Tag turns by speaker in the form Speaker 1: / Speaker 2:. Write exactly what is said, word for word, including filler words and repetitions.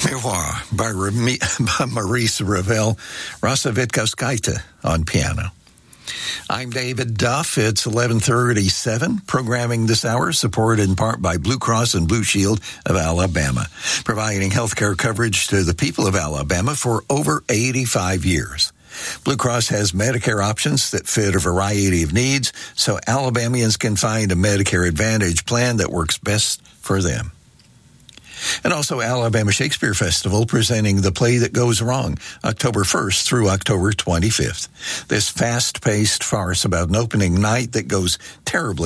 Speaker 1: Miroir by, Remi- by Maurice Ravel, Rasa Witkowskaite on piano. I'm David Duff. It's eleven thirty-seven. Programming this hour supported in part by Blue Cross and Blue Shield of Alabama, providing health care coverage to the people of Alabama for over eighty-five years. Blue Cross has Medicare options that fit a variety of needs, so Alabamians can find a Medicare Advantage plan that works best for them. And also Alabama Shakespeare Festival presenting The Play That Goes Wrong, October first through October twenty-fifth. This fast-paced farce about an opening night that goes terribly